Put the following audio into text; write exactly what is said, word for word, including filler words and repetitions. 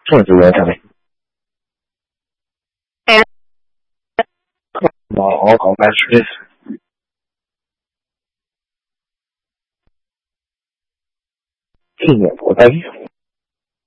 仲有嘢就係，我我講緊先，天然好低。